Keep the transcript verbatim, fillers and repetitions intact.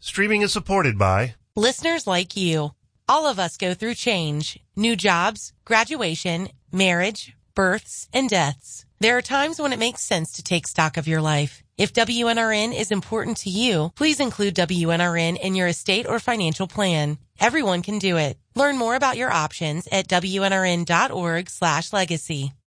Streaming is supported by listeners like you. All of us go through change, new jobs, graduation, marriage, births, and deaths. There are times when it makes sense to take stock of your life. If W N R N is important to you, please include W N R N in your estate or financial plan. Everyone can do it. Learn more about your options at W N R N dot org slash legacy.